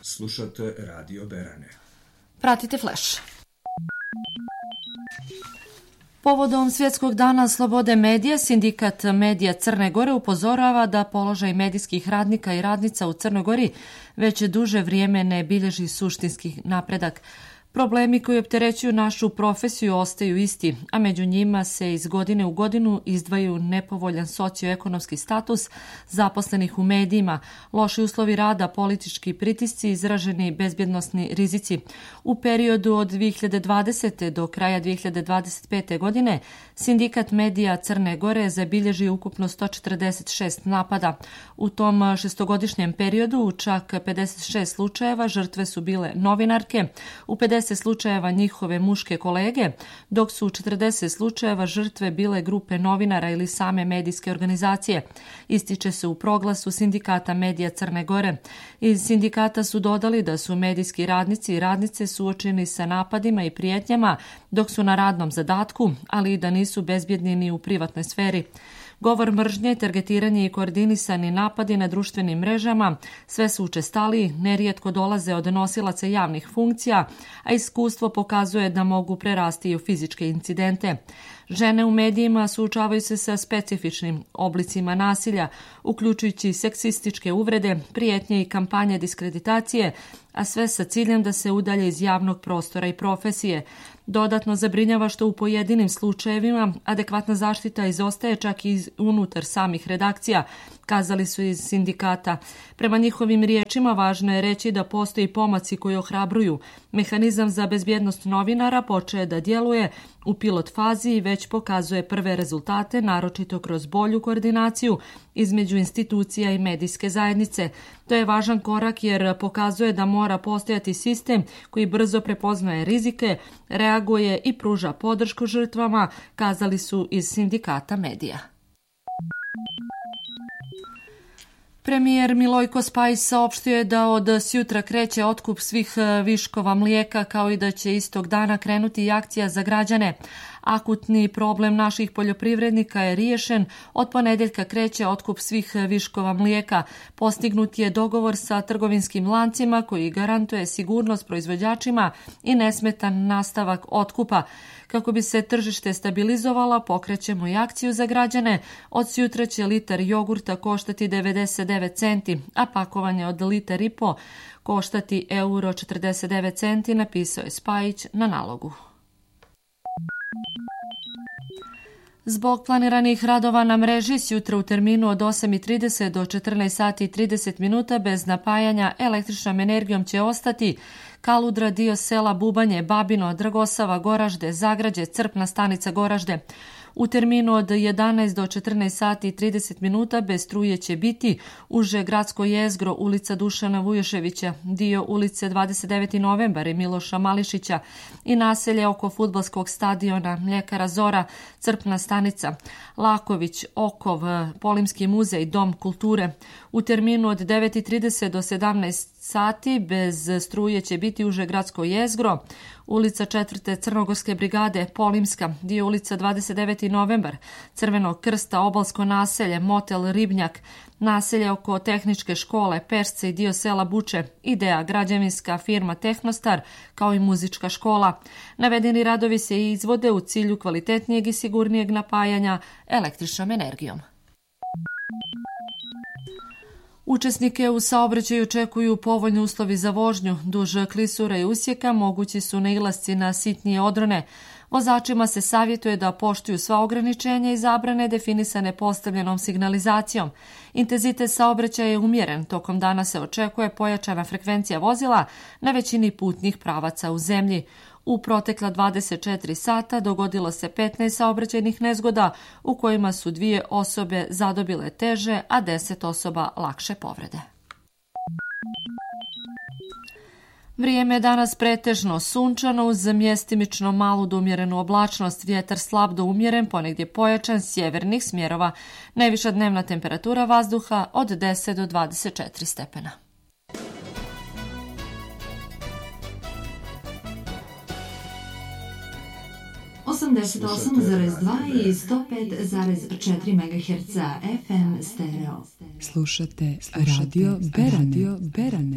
Slušate Radio Berane. Pratite Flash. Povodom Svjetskog dana slobode medija, Sindikat medija Crne Gore upozorava da položaj medijskih radnika i radnica u Crnoj Gori već duže vrijeme ne bilježi suštinski napredak. Problemi koji opterećuju našu profesiju ostaju isti, a među njima se iz godine u godinu izdvajaju nepovoljan socioekonomski status zaposlenih u medijima, loši uslovi rada, politički pritisci, izraženi bezbjednosni rizici. U periodu od 2020. do kraja 2025. godine Sindikat medija Crne Gore zabilježi ukupno 146 napada. U tom šestogodišnjem periodu u čak 56 slučajeva žrtve su bile novinarke, u 50 slučajeva njihove muške kolege, dok su u 40 slučajeva žrtve bile grupe novinara ili same medijske organizacije. Ističe se u proglasu Sindikata medija Crne Gore. Iz sindikata su dodali da su medijski radnici i radnice suočeni sa napadima i prijetnjama dok su na radnom zadatku, ali i da nisu bezbjedni ni u privatnoj sferi. Govor mržnje, targetiranje i koordinisani napadi na društvenim mrežama sve su učestaliji, nerijetko dolaze od nosilaca javnih funkcija, a iskustvo pokazuje da mogu prerasti i u fizičke incidente. Žene u medijima suočavaju se sa specifičnim oblicima nasilja, uključujući seksističke uvrede, prijetnje i kampanje diskreditacije, a sve sa ciljem da se udalje iz javnog prostora i profesije. Dodatno zabrinjava što u pojedinim slučajevima adekvatna zaštita izostaje čak i unutar samih redakcija, kazali su iz sindikata. Prema njihovim riječima važno je reći da postoji pomaci koji ohrabruju. Mehanizam za bezbjednost novinara počeo je da djeluje u pilot fazi i već pokazuje prve rezultate, naročito kroz bolju koordinaciju između institucija i medijske zajednice. To je važan korak jer pokazuje da mora postojati sistem koji brzo prepoznaje rizike, reaguje i pruža podršku žrtvama, kazali su iz sindikata medija. Premijer Milojko Spajić saopštio je da od sjutra kreće otkup svih viškova mlijeka, kao i da će istog dana krenuti i akcija za građane. Akutni problem naših poljoprivrednika je riješen. Od ponedjeljka kreće otkup svih viškova mlijeka. Postignut je dogovor sa trgovinskim lancima koji garantuje sigurnost proizvođačima i nesmetan nastavak otkupa. Kako bi se tržište stabilizovala, pokrećemo i akciju za građane. Od sjutra će litar jogurta koštati 99 centi, a pakovanje od litar i po koštati €49, napisao je Spajić na nalogu. Zbog planiranih radova na mreži sjutra u terminu od 8:30 do 14:30 bez napajanja električnom energijom će ostati Kaludra, dio sela Bubanje, Babino, Dragosava, Goražde, Zagrađe, Crpna stanica Goražde. U terminu od 11 do 14:30 bez struje će biti uže gradsko jezgro, ulica Dušana Vujoševića, dio ulice 29. novembar i Miloša Mališića i naselje oko fudbalskog stadiona, Mljekara Zora, Crpna stanica, Laković, Okov, Polimski muzej, Dom kulture. U terminu od 9:30 do 17 sati bez struje će biti uže gradsko jezgro, ulica 4. Crnogorske brigade, Polimska, dio ulica 29. novembar, Crvenog krsta, Obalsko naselje, motel Ribnjak, naselje oko tehničke škole, Pešce i dio sela Buče, Ideja, građevinska firma Tehnostar, kao i muzička škola. Navedeni radovi se izvode u cilju kvalitetnijeg i sigurnijeg napajanja električnom energijom. Učesnike u saobraćaju očekuju povoljni uslovi za vožnju. Duž klisura i usjeka mogući su nailasci na sitnije odrone. Vozačima se savjetuje da poštuju sva ograničenja i zabrane definisane postavljenom signalizacijom. Intenzitet saobraćaja je umjeren. Tokom dana se očekuje pojačana frekvencija vozila na većini putnih pravaca u zemlji. U protekla 24 sata dogodilo se 15 saobraćajnih nezgoda u kojima su 2 osobe zadobile teže, a 10 osoba lakše povrede. Vrijeme je danas pretežno sunčano uz mjestimično malu do umjerenu oblačnost, vjetar slab do umjeren, ponegdje pojačan sjevernih smjerova. Najviša dnevna temperatura vazduha od 10 do 24 stepena. ...88,2 i 105,4 MHz FM stereo. Slušate Radio Berane.